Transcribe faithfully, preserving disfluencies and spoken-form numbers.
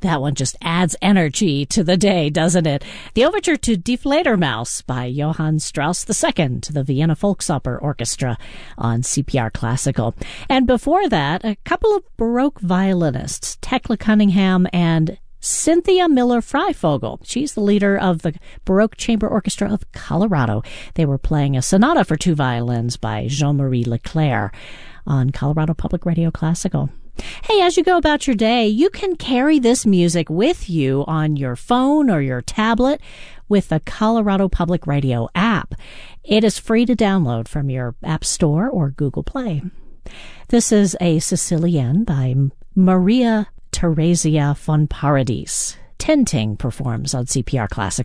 That one just adds energy to the day, doesn't it? The overture to Die Fledermaus by Johann Strauss the Second to the Vienna Volksoper Orchestra on C P R Classical. And before that, a couple of Baroque violinists, Tekla Cunningham and Cynthia Miller-Freifogel. She's the leader of the Baroque Chamber Orchestra of Colorado. They were playing a sonata for two violins by Jean-Marie Leclerc on Colorado Public Radio Classical. Hey, as you go about your day, you can carry this music with you on your phone or your tablet with the Colorado Public Radio app. It is free to download from your App Store or Google Play. This is a Sicilienne by Maria Theresia von Paradis. Tinting performs on C P R Classical.